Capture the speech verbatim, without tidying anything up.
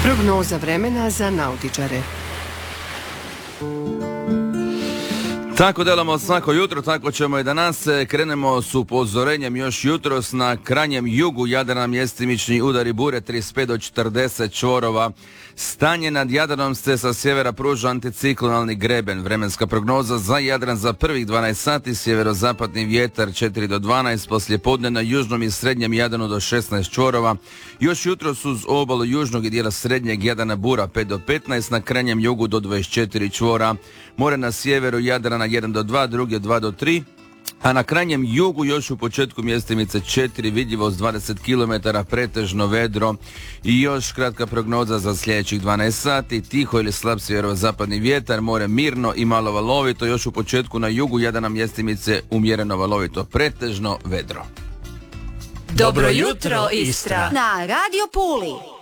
Prognoza vremena za nautičare. Tako delamo svako jutro, tako ćemo i danas. Krenemo s upozorenjem još jutros na krajnjem jugu Jadrana mjestimični udari bure trideset pet do četrdeset čvorova. Stanje nad Jadranom se sa sjevera pruža anticiklonalni greben. Vremenska prognoza za Jadran za prvih dvanaest sati, sjeverozapadni vjetar četiri do dvanaest, poslijepodne na južnom i srednjem Jadranu do šesnaest čvorova. Još jutros uz obalu južnog i dijela srednjeg Jadrana bura pet do petnaest, na krajnjem jugu do dvadeset četiri čvora. More na sjeveru Jadrana jedan do dva, drugi dva do tri, a na krajnjem jugu još u početku mjestimice četiri, vidljivost dvadeset kilometara, pretežno vedro. I još kratka prognoza za sljedećih dvanaest sati, tiho ili slab sjeverozapadni vjetar, more mirno i malo valovito, još u početku na jugu Jadrana mjestimice umjereno valovito, pretežno vedro. Dobro jutro, Istra! Na Radio Puli!